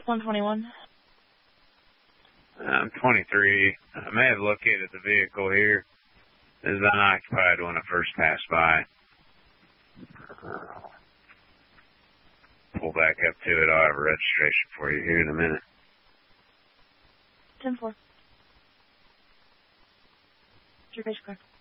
121. I'm 23. I may have located the vehicle here. It is unoccupied when I first passed by. Pull back up to it. I'll have a registration for you here in a minute. 10-4. Your base car.